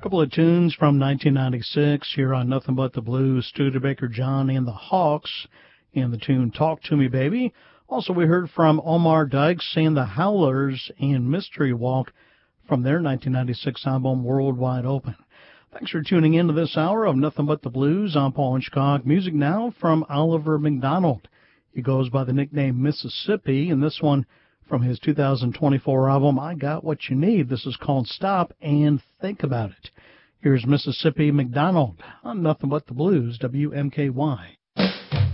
Couple of tunes from 1996 here on Nothing But the Blues. Studebaker John and the Hawks and the tune Talk to Me Baby. Also we heard from Omar Dykes and the Howlers and Mystery Walk from their 1996 album Worldwide Open. Thanks for tuning in to this hour of Nothing But the Blues. I'm Paul Hitchcock. Music now from Oliver McDonald. He goes by the nickname Mississippi, and this one from his 2024 album, I Got What You Need. This is called Stop and Think About It. Here's Mississippi McDonald on Nothing But the Blues, WMKY.